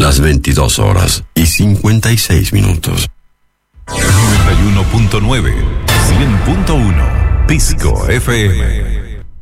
las 22 horas y 56 minutos. 91.9, 100.1, Pisco FM.